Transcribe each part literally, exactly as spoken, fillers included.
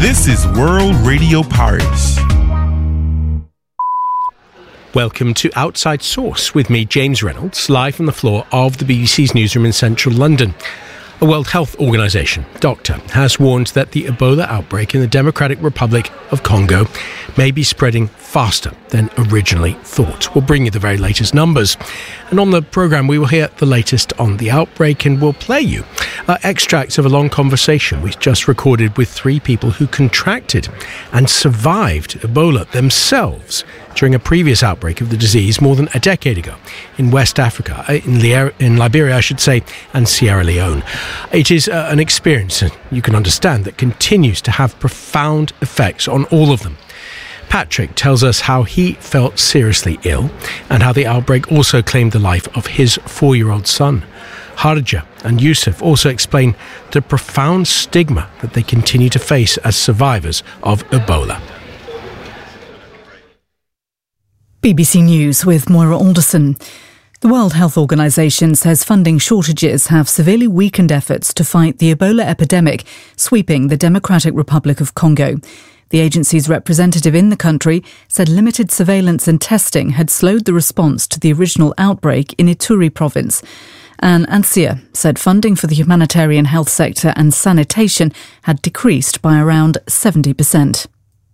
This is World Radio Paris. Welcome to Outside Source with me, James Reynolds, live from the floor of the B B C's newsroom in central London. A World Health Organization, doctor, has warned that the Ebola outbreak in the Democratic Republic of Congo may be spreading faster than originally thought. We'll bring you the very latest numbers. And on the programme, we will hear the latest on the outbreak, and we'll play you uh, extracts of a long conversation we just recorded with three people who contracted and survived Ebola themselves during a previous outbreak of the disease more than a decade ago in West Africa, in, Lier- in Liberia, I should say, and Sierra Leone. It is uh, an experience, and you can understand, that continues to have profound effects on all of them. Patrick tells us how he felt seriously ill and how the outbreak also claimed the life of his four-year-old son. Harja and Yusuf also explain the profound stigma that they continue to face as survivors of Ebola. B B C News with Moira Alderson. The World Health Organization says funding shortages have severely weakened efforts to fight the Ebola epidemic sweeping the Democratic Republic of Congo. The agency's representative in the country said limited surveillance and testing had slowed the response to the original outbreak in Ituri province. Anne Ansia said funding for the humanitarian health sector and sanitation had decreased by around seventy percent.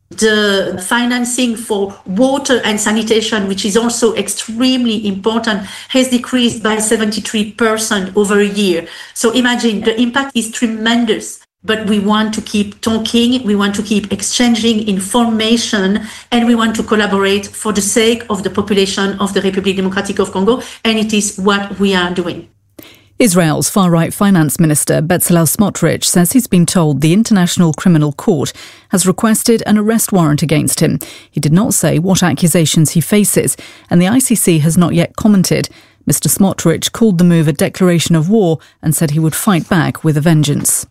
The financing for water and sanitation, which is also extremely important, has decreased by seventy-three percent over a year. So imagine, the impact is tremendous. But we want to keep talking, we want to keep exchanging information, and we want to collaborate for the sake of the population of the Republic Democratic of Congo, and it is what we are doing. Israel's far-right finance minister Bezalel Smotrich says he's been told the International Criminal Court has requested an arrest warrant against him. He did not say what accusations he faces, and the I C C has not yet commented. Mister Smotrich called the move a declaration of war and said he would fight back with a vengeance.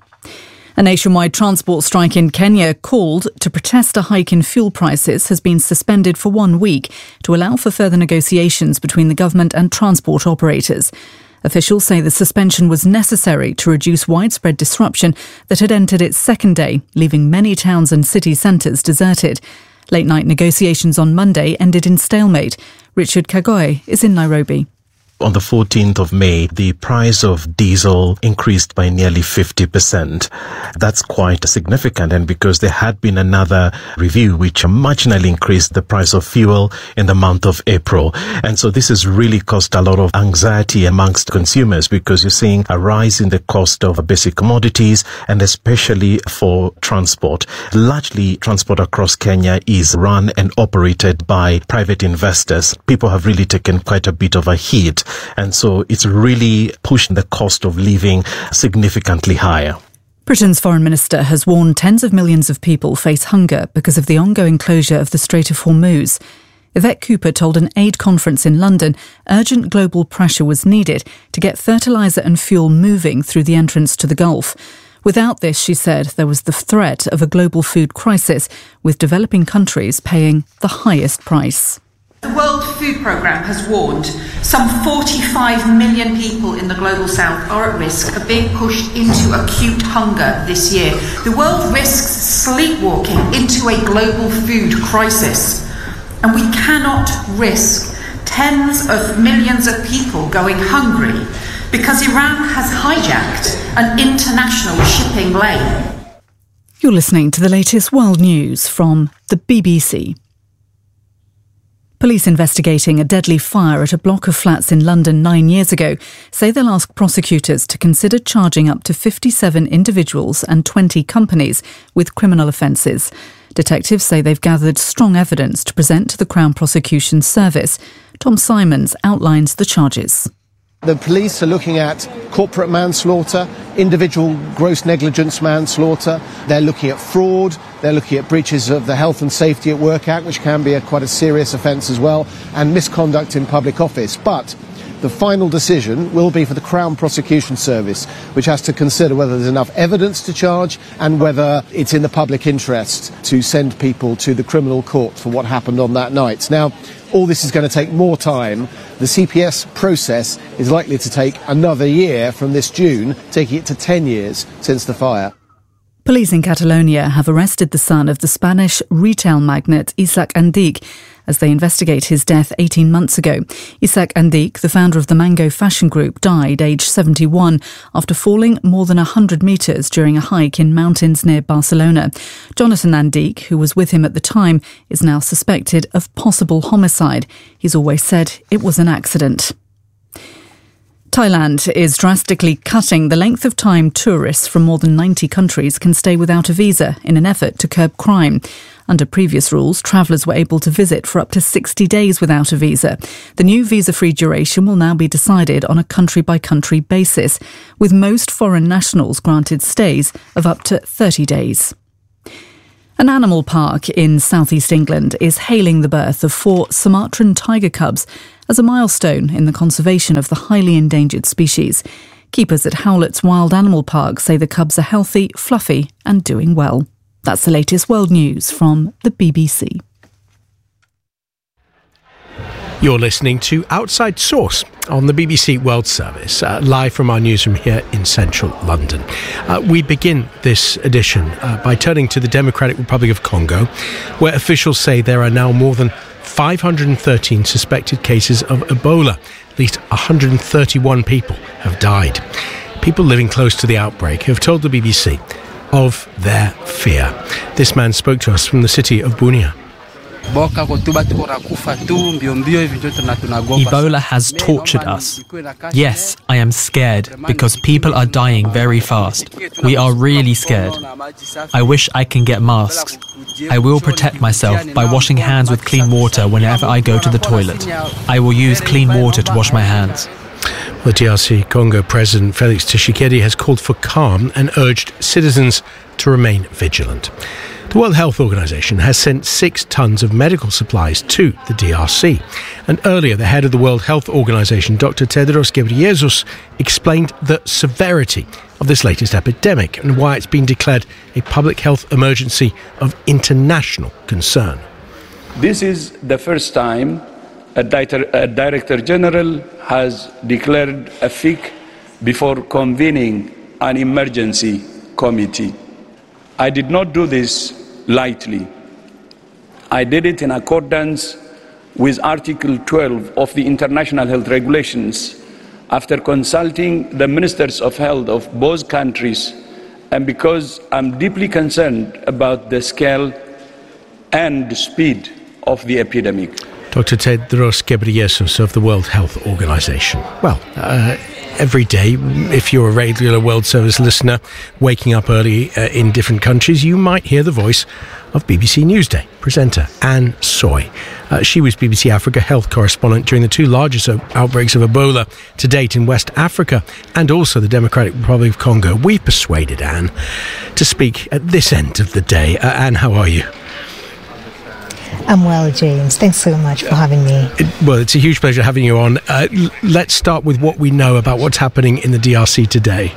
A nationwide transport strike in Kenya called to protest a hike in fuel prices has been suspended for one week to allow for further negotiations between the government and transport operators. Officials say the suspension was necessary to reduce widespread disruption that had entered its second day, leaving many towns and city centres deserted. Late-night negotiations on Monday ended in stalemate. Richard Kagoy is in Nairobi. On the fourteenth of May, the price of diesel increased by nearly fifty percent. That's quite significant, and because there had been another review which marginally increased the price of fuel in the month of April. And so this has really caused a lot of anxiety amongst consumers, because you're seeing a rise in the cost of basic commodities, and especially for transport. Largely, transport across Kenya is run and operated by private investors. People have really taken quite a bit of a hit. And so it's really pushed the cost of living significantly higher. Britain's foreign minister has warned tens of millions of people face hunger because of the ongoing closure of the Strait of Hormuz. Yvette Cooper told an aid conference in London urgent global pressure was needed to get fertiliser and fuel moving through the entrance to the Gulf. Without this, she said, there was the threat of a global food crisis, with developing countries paying the highest price. The World Food Programme has warned some forty-five million people in the global south are at risk of being pushed into acute hunger this year. The world risks sleepwalking into a global food crisis. And we cannot risk tens of millions of people going hungry because Iran has hijacked an international shipping lane. You're listening to the latest world news from the B B C. Police investigating a deadly fire at a block of flats in London nine years ago say they'll ask prosecutors to consider charging up to fifty-seven individuals and twenty companies with criminal offences. Detectives say they've gathered strong evidence to present to the Crown Prosecution Service. Tom Simons outlines the charges. The police are looking at corporate manslaughter, individual gross negligence manslaughter. They're looking at fraud. They're looking at breaches of the Health and Safety at Work Act, which can be a quite a serious offence as well, and misconduct in public office. But the final decision will be for the Crown Prosecution Service, which has to consider whether there's enough evidence to charge and whether it's in the public interest to send people to the criminal court for what happened on that night. Now, all this is going to take more time. The C P S process is likely to take another year from this June, taking it to ten years since the fire. Police in Catalonia have arrested the son of the Spanish retail magnate Isaac Andic as they investigate his death eighteen months ago. Isaac Andic, the founder of the Mango fashion group, died aged seventy-one after falling more than one hundred metres during a hike in mountains near Barcelona. Jonathan Andic, who was with him at the time, is now suspected of possible homicide. He's always said it was an accident. Thailand is drastically cutting the length of time tourists from more than ninety countries can stay without a visa in an effort to curb crime. Under previous rules, travellers were able to visit for up to sixty days without a visa. The new visa-free duration will now be decided on a country-by-country basis, with most foreign nationals granted stays of up to thirty days. An animal park in southeast England is hailing the birth of four Sumatran tiger cubs as a milestone in the conservation of the highly endangered species. Keepers at Howlett's Wild Animal Park say the cubs are healthy, fluffy and doing well. That's the latest world news from the B B C. You're listening to Outside Source on the B B C World Service, uh, live from our newsroom here in central London. Uh, we begin this edition uh, by turning to the Democratic Republic of Congo, where officials say there are now more than five hundred thirteen suspected cases of Ebola. At least one hundred thirty-one people have died. People living close to the outbreak have told the B B C of their fear. This man spoke to us from the city of Bunia. Ebola has tortured us. Yes, I am scared because people are dying very fast. We are really scared. I wish I can get masks. I will protect myself by washing hands with clean water whenever I go to the toilet. I will use clean water to wash my hands. The D R C Congo President Felix Tshisekedi has called for calm and urged citizens to remain vigilant. The World Health Organization has sent six tons of medical supplies to the D R C. And earlier, the head of the World Health Organization, Doctor Tedros Ghebreyesus, explained the severity of this latest epidemic and why it's been declared a public health emergency of international concern. This is the first time a, di- a Director General has declared a F I C before convening an emergency committee. I did not do this lightly. I did it in accordance with Article twelve of the International Health Regulations after consulting the ministers of health of both countries and because I'm deeply concerned about the scale and speed of the epidemic. Doctor Tedros Ghebreyesus of the World Health Organization. Well, uh, every day, if you're a regular World Service listener, waking up early uh, in different countries, you might hear the voice of B B C Newsday presenter Anne Soy. Uh, she was B B C Africa health correspondent during the two largest outbreaks of Ebola to date in West Africa and also the Democratic Republic of Congo. We've persuaded Anne to speak at this end of the day. Uh, Anne, how are you? I'm well, James. Thanks so much for having me. It, well, it's a huge pleasure having you on. Uh, l- let's start with what we know about what's happening in the D R C today.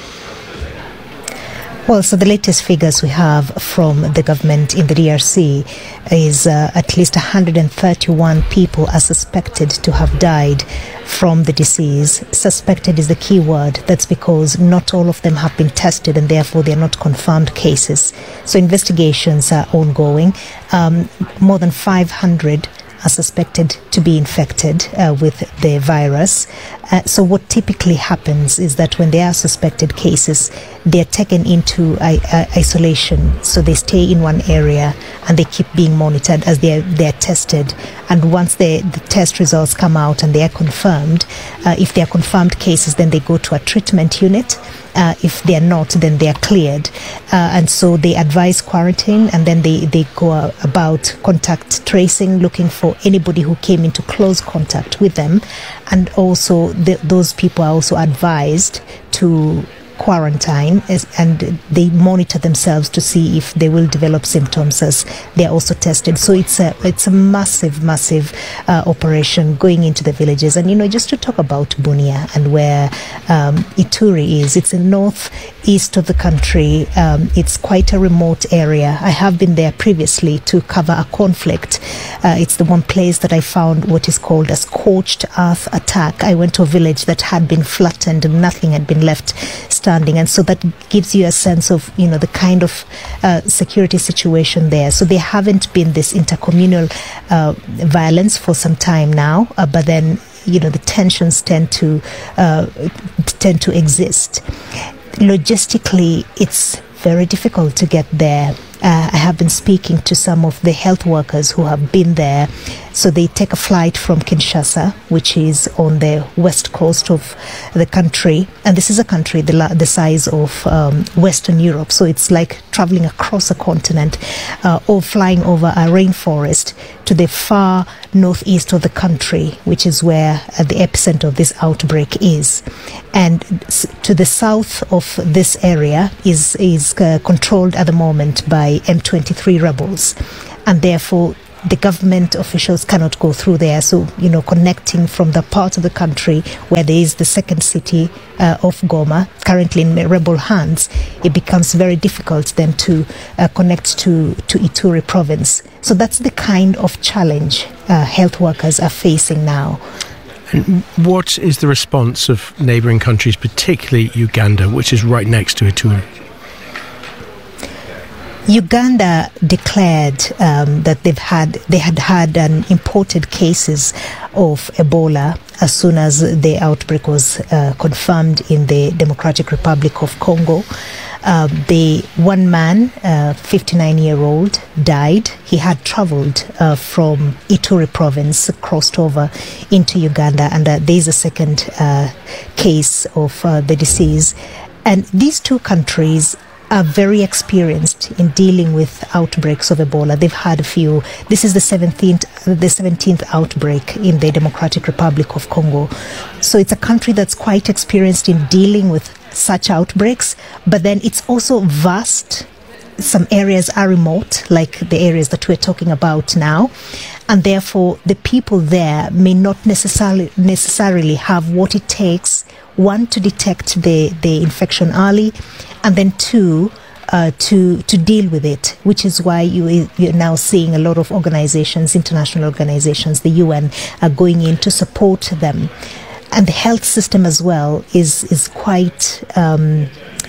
Well, so the latest figures we have from the government in the D R C is uh, at least one hundred thirty-one people are suspected to have died from the disease. Suspected is the key word. That's because not all of them have been tested and therefore they're not confirmed cases. So investigations are ongoing. Um, more than five hundred are suspected to be infected uh, with the virus. Uh, so what typically happens is that when there are suspected cases, they're taken into uh, uh, isolation. So they stay in one area and they keep being monitored as they're, they're tested. And once they, the test results come out and they are confirmed, uh, if they are confirmed cases, then they go to a treatment unit. Uh, if they are not, then they are cleared. Uh, and so they advise quarantine and then they, they go uh, about contact tracing, looking for anybody who came into close contact with them. And also the, those people are also advised to quarantine as, and they monitor themselves to see if they will develop symptoms as they're also tested. So it's a it's a massive, massive uh, operation going into the villages. And, you know, just to talk about Bunia and where um, Ituri is, it's in northeast of the country. Um, it's quite a remote area. I have been there previously to cover a conflict. Uh, it's the one place that I found what is called a scorched earth attack. I went to a village that had been flattened and nothing had been left standing. understanding. And so that gives you a sense of, you know, the kind of uh, security situation there. So there haven't been this intercommunal uh, violence for some time now, uh, but then, you know, the tensions tend to uh, tend to exist. Logistically, it's very difficult to get there. Uh, I have been speaking to some of the health workers who have been there. So they take a flight from Kinshasa, which is on the west coast of the country. And this is a country the, the size of um, Western Europe. So it's like traveling across a continent uh, or flying over a rainforest to the far northeast of the country, which is where uh, the epicenter of this outbreak is. And to the south of this area is, is uh, controlled at the moment by M twenty-three rebels. And therefore, the government officials cannot go through there. So, you know, connecting from the part of the country where there is the second city uh, of Goma, currently in rebel hands, it becomes very difficult then to uh, connect to, to Ituri province. So that's the kind of challenge uh, health workers are facing now. And what is the response of neighbouring countries, particularly Uganda, which is right next to Ituri? Uganda declared um, that they've had they had had an imported cases of Ebola as soon as the outbreak was uh, confirmed in the Democratic Republic of Congo. Uh, the one man, uh, fifty-nine-year-old, died. He had travelled uh, from Ituri province, crossed over into Uganda, and uh, there is a second uh, case of uh, the disease. And these two countries are very experienced in dealing with outbreaks of Ebola. They've had a few. This is the seventeenth, the seventeenth outbreak in the Democratic Republic of Congo. So it's a country that's quite experienced in dealing with such outbreaks, but then it's also vast. Some areas are remote, like the areas that we're talking about now, and therefore the people there may not necessarily necessarily have what it takes, one, to detect the, the infection early, and then two, uh, to to deal with it, which is why you, you're now seeing a lot of organizations, international organizations, the U N, are going in to support them. And the health system as well is is quite, um,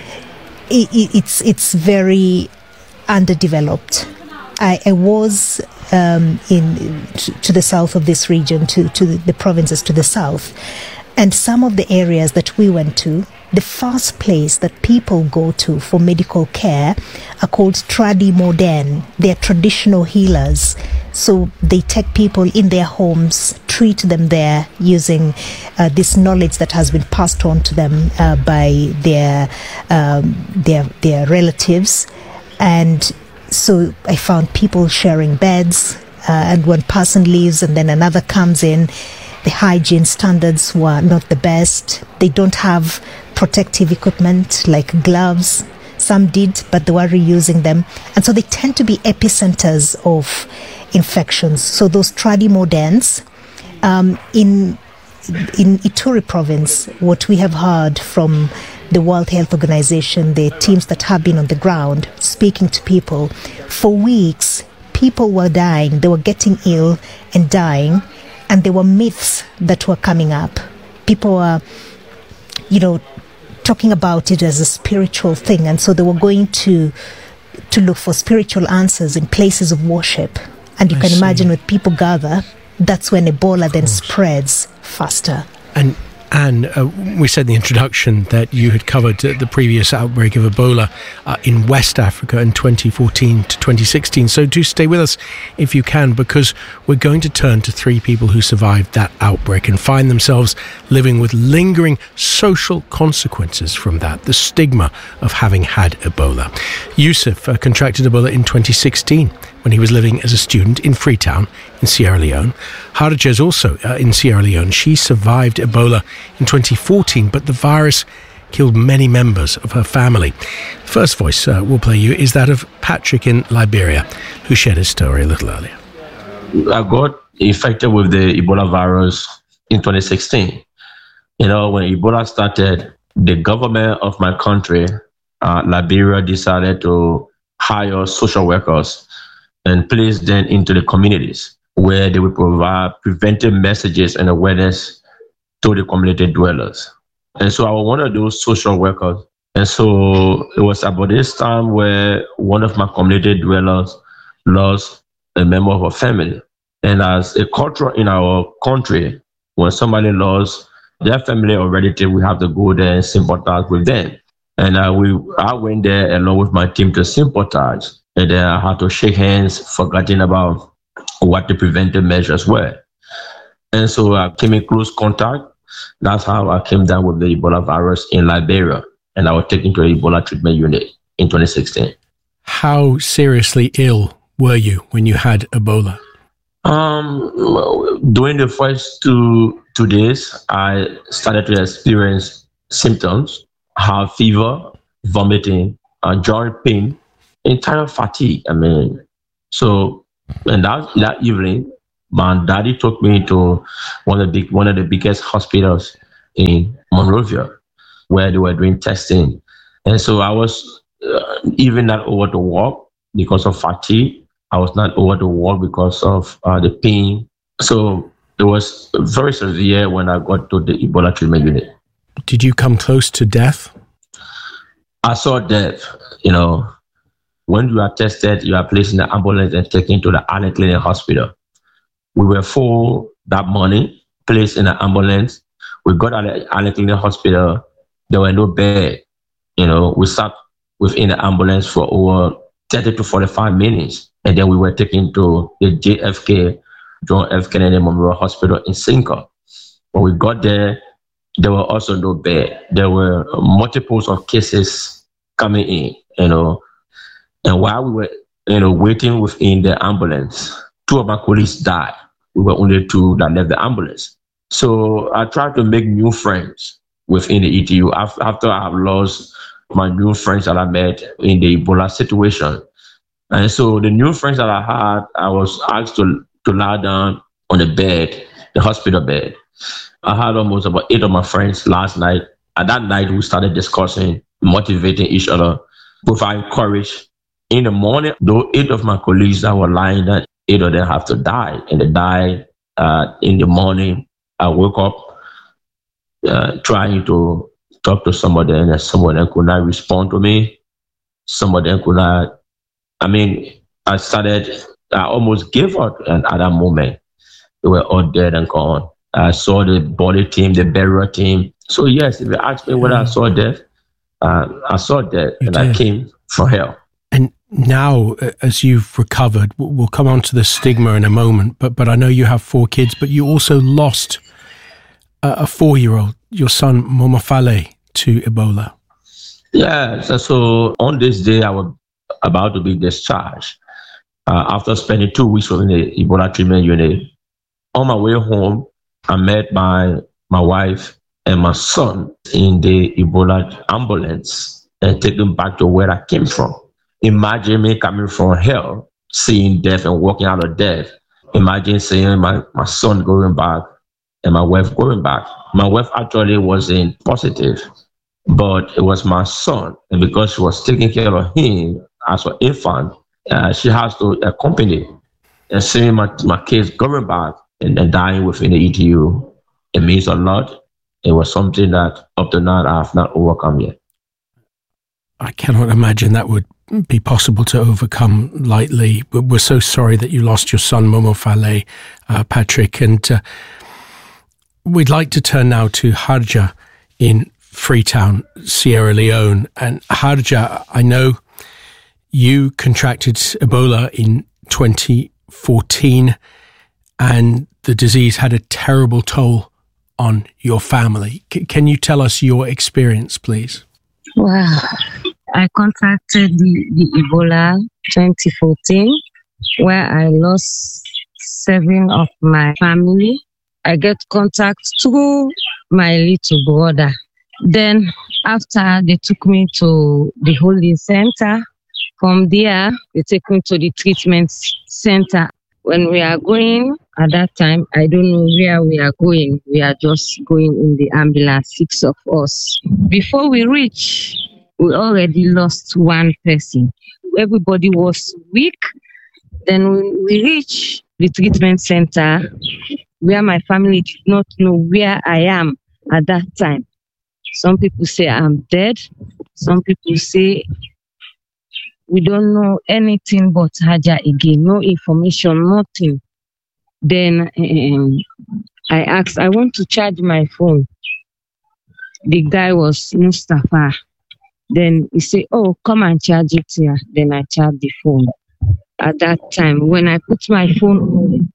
it, it's, it's very underdeveloped. I, I was um, in to, to the south of this region, to, to the provinces to the south, and some of the areas that we went to, the first place that people go to for medical care are called tradi modern. They're traditional healers. So they take people in their homes, treat them there using uh, this knowledge that has been passed on to them uh, by their, um, their their relatives. And so I found people sharing beds, uh, and one person leaves and then another comes in. The hygiene standards were not the best. They don't have protective equipment like gloves. Some did, but they were reusing them. And so they tend to be epicenters of infections. So those tradi moderns, um, in, in Ituri province, what we have heard from the World Health Organization, the teams that have been on the ground speaking to people, for weeks, people were dying. They were getting ill and dying. And there were myths that were coming up. People were, you know, talking about it as a spiritual thing. And so they were going to to look for spiritual answers in places of worship. And you I can see. imagine when people gather, that's when Ebola then spreads faster. And Anne, uh, we said in the introduction that you had covered uh, the previous outbreak of Ebola uh, in West Africa in twenty fourteen to twenty sixteen. So do stay with us if you can, because we're going to turn to three people who survived that outbreak and find themselves living with lingering social consequences from that, the stigma of having had Ebola. Yusuf uh, contracted Ebola in twenty sixteen. When he was living as a student in Freetown in Sierra Leone. Harija is also uh, in Sierra Leone. She survived Ebola in twenty fourteen, but the virus killed many members of her family. First voice uh, we'll play you is that of Patrick in Liberia, who shared his story a little earlier. I got infected with the Ebola virus in twenty sixteen. You know, when Ebola started, the government of my country, uh, Liberia, decided to hire social workers and place them into the communities where they would provide preventive messages and awareness to the community dwellers. And so I was one of those social workers And so it was about this time where one of my community dwellers lost a member of our family. And as a culture in our country, when somebody lost their family or relative, we have to go there and sympathize with them. And uh, we, I went there along with my team to sympathize. And then I had to shake hands, forgetting about what the preventive measures were. And so I came in close contact. That's how I came down with the Ebola virus in Liberia. And I was taken to an Ebola treatment unit in twenty sixteen. How seriously ill were you when you had Ebola? Um, during the first two, two days, I started to experience symptoms, have fever, vomiting, uh, joint pain, entire fatigue. I mean, so, and that, that evening, my daddy took me to one of the big, one of the biggest hospitals in Monrovia, where they were doing testing. And so I was uh, even not over to walk because of fatigue. I was not over to walk because of uh, the pain. So it was very severe when I got to the Ebola treatment unit. Did you come close to death? I saw death. You know, when you are tested, you are placed in the ambulance and taken to the Allen Clinic Hospital. We were full that morning, placed in the ambulance. We got at the Allen Clinic Hospital. There were no bed. You know, we sat within the ambulance for over thirty to forty-five minutes. And then we were taken to the J F K, John F. Kennedy Memorial Hospital in Cinco. When we got there, there were also no bed. There were multiples of cases coming in, you know. And while we were, you know, waiting within the ambulance, two of my colleagues died. We were only two that left the ambulance. So I tried to make new friends within the E T U after I have lost my new friends that I met in the Ebola situation. And so the new friends that I had, I was asked to, to lie down on the bed, the hospital bed. I had almost about eight of my friends last night. At that night, we started discussing, motivating each other, providing courage. In the morning, though eight of my colleagues that were lying down, eight of them have to die. And they died uh, in the morning. I woke up uh, trying to talk to somebody, and some of them could not respond to me. Some of them could not. I mean, I started, I almost gave up and at that moment. They were all dead and gone. I saw the body team, the burial team. So yes, if you ask me whether I saw death, uh, I saw death you and did. I came from hell. And now, as you've recovered, we'll come on to the stigma in a moment, but but I know you have four kids, but you also lost a, a four-year-old, your son Momofale, to Ebola. Yeah, so, so on this day, I was about to be discharged uh, after spending two weeks in the Ebola treatment unit. On my way home, I met my my wife and my son in the Ebola ambulance and taken back to where I came from. Imagine me coming from hell, seeing death and walking out of death. Imagine seeing my, my son going back and my wife going back. My wife actually wasn't positive, but it was my son. And because she was taking care of him as an infant, uh, she has to accompany. And seeing my, my kids going back and, and dying within the E T U, it means a lot. It was something that up to now I have not overcome yet. I cannot imagine that would be possible to overcome lightly. But we're so sorry that you lost your son, Momofale, uh, Patrick. And uh, we'd like to turn now to Harja in Freetown, Sierra Leone. And Harja, I know you contracted Ebola in twenty fourteen, and the disease had a terrible toll on your family. C- can you tell us your experience, please? Wow. I contracted the, the Ebola twenty fourteen, where I lost seven of my family. I get contact through my little brother. Then after they took me to the holding center, from there, they take me to the treatment center. When we are going, at that time, I don't know where we are going. We are just going in the ambulance, six of us. Before we reach, we already lost one person. Everybody was weak. Then when we reach the treatment center, where my family did not know where I am at that time, Some people say I'm dead. Some people say we don't know anything but Haja again, no information, nothing. Then um, I asked, I want to charge my phone. The guy was Mustafa. Then he said, oh, come and charge it here. Then I charged the phone. At that time, when I put my phone on,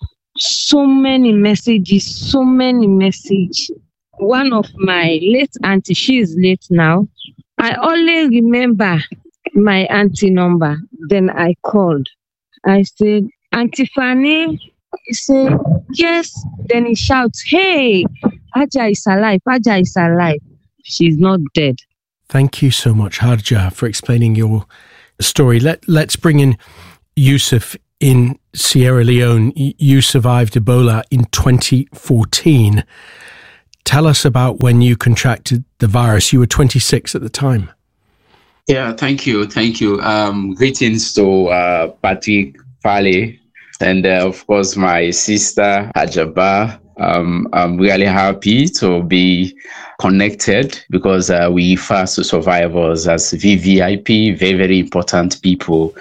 so many messages, so many messages. One of my late auntie, she is late now. I only remember my auntie number. Then I called. I said, Auntie Fanny. He said, yes. Then he shouts, hey, Haja is alive. Haja is alive. She's not dead. Thank you so much, Haja, for explaining your story. Let, let's bring in Yusuf in Sierra Leone. You survived Ebola in twenty fourteen. Tell us about when you contracted the virus. You were twenty-six at the time. Yeah, thank you. Thank you. Um, greetings to uh, Patrick Fale and, uh, of course, my sister, Ajaba. Um, I'm really happy to be connected because uh, we refer to survivors as V V I P, very, very important people.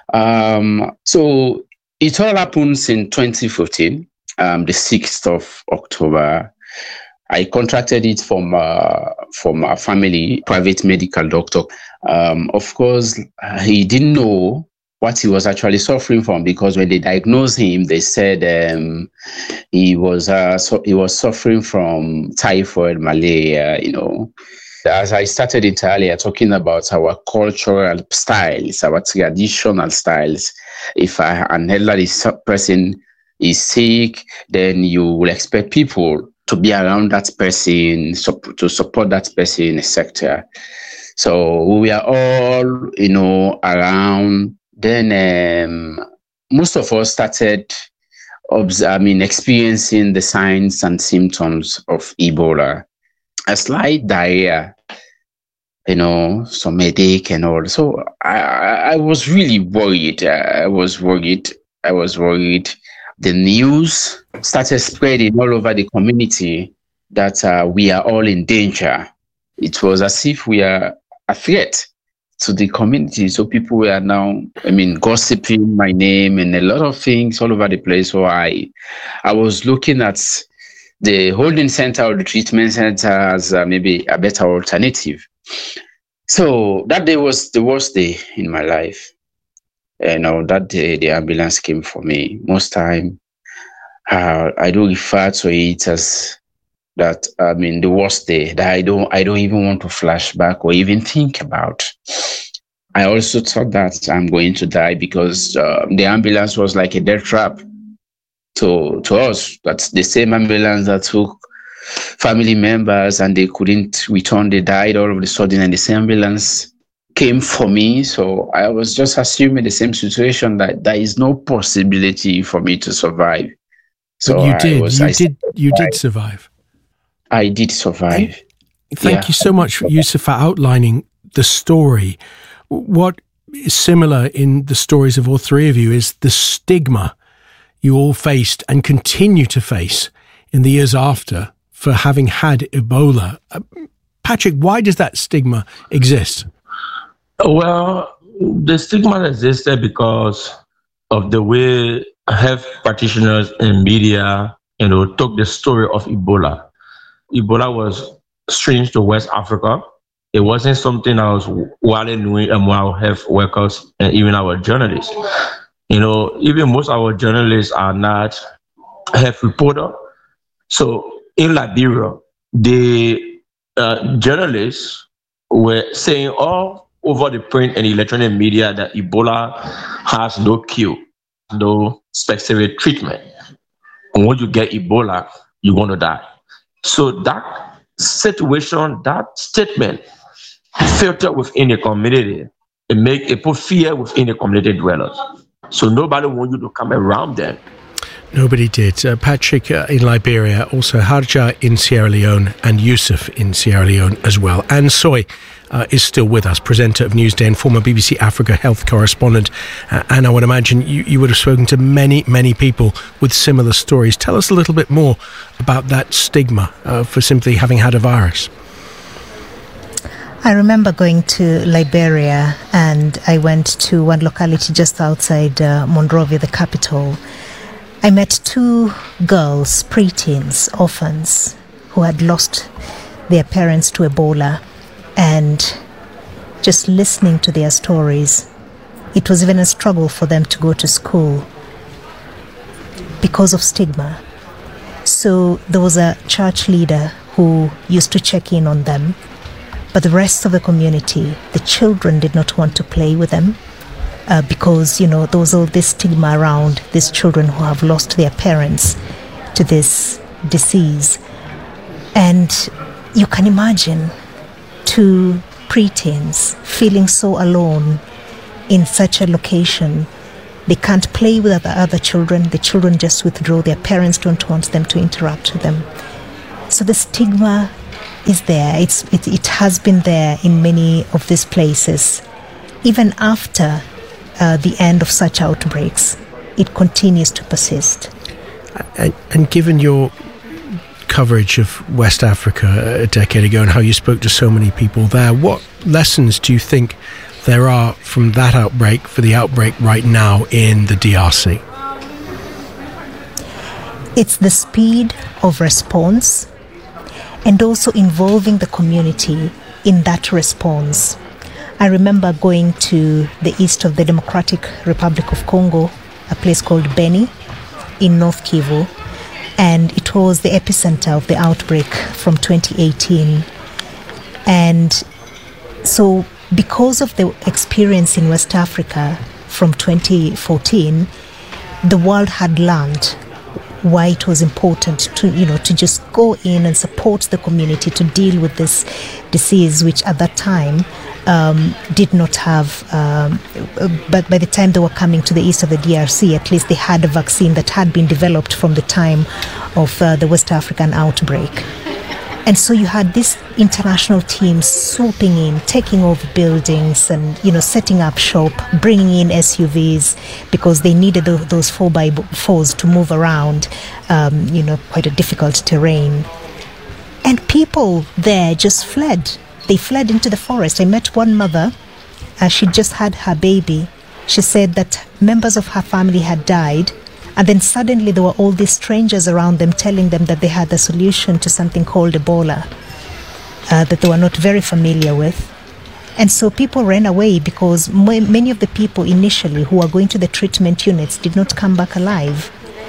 Um, so it all happens in twenty fifteen, um, the sixth of October. I contracted it from uh, from a family private medical doctor. Um, of course, he didn't know what he was actually suffering from because when they diagnosed him, they said um, he was uh, so he was suffering from typhoid, malaria. You know, as I started it earlier, talking about our cultural styles, our traditional styles. If I, an elderly person is sick, then you will expect people to be around that person, to support that person in a sector. So we are all, you know, around. Then um, most of us started, I mean, experiencing the signs and symptoms of Ebola. A slight diarrhea, you know, some headache and all. So I, I was really worried. I was worried. I was worried. The news started spreading all over the community that uh, we are all in danger. It was as if we are a threat to the community. So people were now, I mean, gossiping my name and a lot of things all over the place. So I, I was looking at the holding center or the treatment center as uh, maybe a better alternative. So that day was the worst day in my life. You know, that day the ambulance came for me. Most time, uh, I do refer to it as that. I mean, the worst day that I don't, I don't even want to flash back or even think about. I also thought that I'm going to die because uh, the ambulance was like a death trap to to us. That's the same ambulance that took family members and they couldn't return. They died all of a sudden, and the same ambulance came for me. So I was just assuming the same situation, that there is no possibility for me to survive. So but you did. I was, you I did. You did survive. I did survive. Thank yeah. you so much, Yusuf, for outlining the story. What is similar in the stories of all three of you is the stigma you all faced and continue to face in the years after for having had Ebola. Uh, Patrick, why does that stigma exist? Well, the stigma existed because of the way health practitioners and media, you know, took the story of Ebola. Ebola was strange to West Africa. It wasn't something I was widely knowing among our health workers and even our journalists. You know, even most of our journalists are not health reporters. So in Liberia, the uh, journalists were saying all over the print and electronic media that Ebola has no cure, no specific treatment. And when you get Ebola, you're going to die. So that situation, that statement, filtered within the community. It make it put fear within the community dwellers. So nobody wants you to come around them. Nobody did. Uh, Patrick uh, in Liberia, also Haja in Sierra Leone, and Yusuf in Sierra Leone as well. Anne Soy uh, is still with us, presenter of Newsday and former B B C Africa health correspondent. Uh, and I would imagine you, you would have spoken to many, many people with similar stories. Tell us a little bit more about that stigma uh, for simply having had a virus. I remember going to Liberia, and I went to one locality just outside uh, Monrovia, the capital. I met two girls, preteens, orphans, who had lost their parents to Ebola, and just listening to their stories, it was even a struggle for them to go to school because of stigma. So there was a church leader who used to check in on them, but the rest of the community, the children did not want to play with them uh, because, you know, there was all this stigma around these children who have lost their parents to this disease. And you can imagine two preteens feeling so alone in such a location. They can't play with the other children. The children just withdraw. Their parents don't want them to interact with them. So the stigma is there. It's, it, it has been there in many of these places. Even after uh, the end of such outbreaks, it continues to persist. And, and given your coverage of West Africa a decade ago and how you spoke to so many people there, what lessons do you think there are from that outbreak for the outbreak right now in the D R C? It's the speed of response and also involving the community in that response. I remember going to the east of the Democratic Republic of Congo, a place called Beni in North Kivu, and it was the epicenter of the outbreak from twenty eighteen. And so because of the experience in West Africa from twenty fourteen, the world had learned why it was important to, you know, to just go in and support the community to deal with this disease, which at that time um, did not have, um, but by the time they were coming to the east of the D R C, at least they had a vaccine that had been developed from the time of uh, the West African outbreak. And so you had this international team swooping in, taking over buildings and, you know, setting up shop, bringing in S U Vs because they needed the, those four by fours to move around, um, you know, quite a difficult terrain. And people there just fled. They fled into the forest. I met one mother. Uh, she just had her baby. She said that members of her family had died. And then suddenly there were all these strangers around them telling them that they had the solution to something called Ebola uh, that they were not very familiar with. And so people ran away because m- many of the people initially who were going to the treatment units did not come back alive.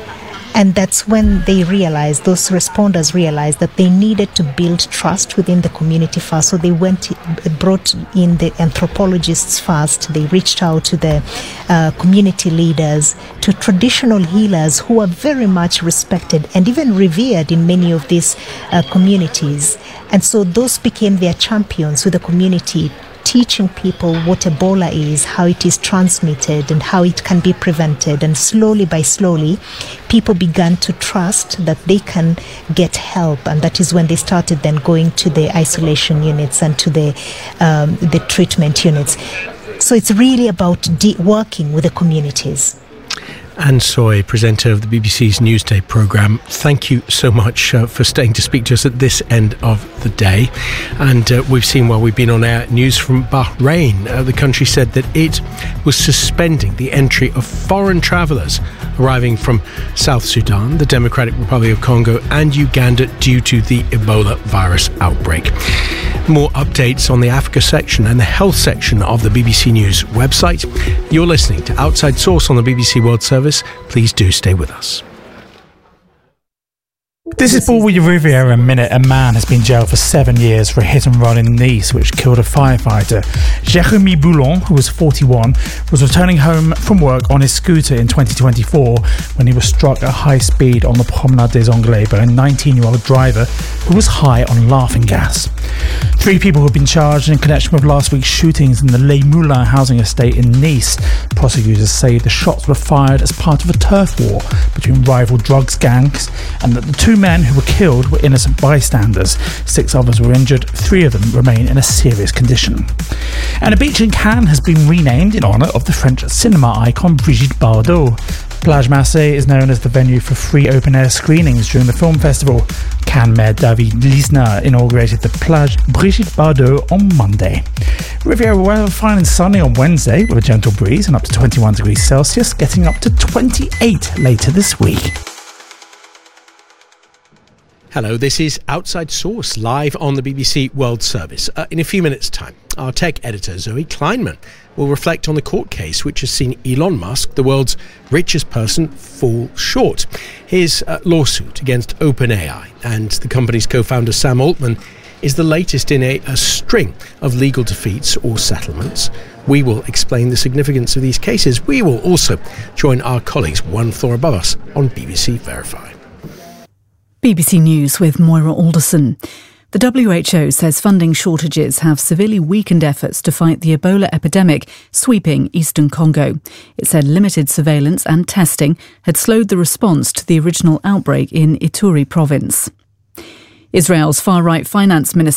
And that's when they realized, those responders realized that they needed to build trust within the community first. So they went, brought in the anthropologists first. They reached out to the uh, community leaders, to traditional healers who are very much respected and even revered in many of these uh, communities. And so those became their champions with the community, teaching people what Ebola is, how it is transmitted and how it can be prevented. And slowly by slowly, people began to trust that they can get help. And that is when they started then going to the isolation units and to the, um, the treatment units. So it's really about de- working with the communities. Anne Soy, presenter of the B B C's Newsday programme, thank you so much uh, for staying to speak to us at this end of the day. And uh, we've seen while we've been on air news from Bahrain. Uh, the country said that it was suspending the entry of foreign travellers arriving from South Sudan, the Democratic Republic of Congo and Uganda due to the Ebola virus outbreak. More updates on the Africa section and the health section of the B B C News website. You're listening to Outside Source on the B B C World Service. Please do stay with us. This is Bulwer Riviera in a minute. A man has been jailed for seven years for a hit and run in Nice, which killed a firefighter. Jérémy Boulon, who was forty-one, was returning home from work on his scooter in twenty twenty-four when he was struck at high speed on the Promenade des Anglais by a nineteen-year-old driver who was high on laughing gas. Three people have been charged in connection with last week's shootings in the Les Moulins housing estate in Nice. Prosecutors say the shots were fired as part of a turf war between rival drugs gangs and that the two men who were killed were innocent bystanders. Six others were injured. Three of them remain in a serious condition. And a beach in Cannes has been renamed in honour of the French cinema icon Brigitte Bardot. Plage Marseille is known as the venue for free open-air screenings during the film festival. Cannes Mayor David Lisnard inaugurated the Plage Brigitte Bardot on Monday. Riviera weather fine and sunny on Wednesday with a gentle breeze and up to twenty-one degrees Celsius, getting up to twenty-eight later this week. Hello, this is Outside Source, live on the B B C World Service. Uh, in a few minutes' time, our tech editor, Zoe Kleinman, will reflect on the court case which has seen Elon Musk, the world's richest person, fall short. His uh, lawsuit against OpenAI and the company's co-founder Sam Altman is the latest in a, a string of legal defeats or settlements. We will explain the significance of these cases. We will also join our colleagues one floor above us on B B C Verify. B B C News with Moira Alderson. The W H O says funding shortages have severely weakened efforts to fight the Ebola epidemic sweeping eastern Congo. It said limited surveillance and testing had slowed the response to the original outbreak in Ituri province. Israel's far-right finance minister